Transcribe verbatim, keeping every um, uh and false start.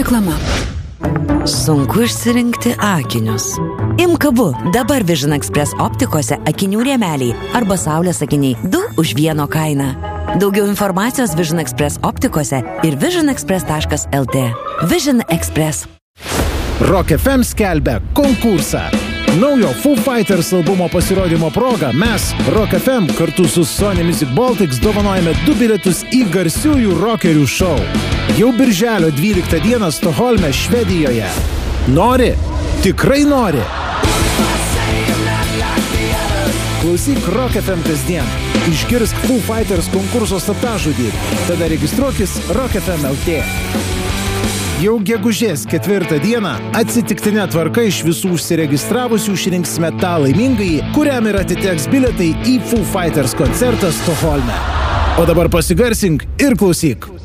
Reklama. Sunku išsirinkti akinius. Imk abu, dabar Vision Express optikose akinių rėmeliai arba saulės akiniai du už vieno kainą. Daugiau informacijos Vision Express optikose ir vision express taškas el tė. Vision Express. Rock ef em skelbia konkursą. Naujo Foo Fighters albumo pasirodymo proga mes, Rock ef em, kartu su Sony Music Baltics dovanojame du bilietus į garsiųjų rockerių šou. Jau birželio dvyliktą dieną Stokholme, Švedijoje. Nori? Tikrai nori? Klausyk Rock ef em kasdien. Išgirsk Foo Fighters konkurso slaptažodį. Tada registruokis rock ef em taškas el tė. Jau gegužės ketvirtą dieną atsitiktinė tvarka iš visų užsiregistravusių išrinksime tą laimingąjį, kuriam ir atiteks bilietai į Foo Fighters koncertą Stokholme. O dabar pasigarsink ir klausyk.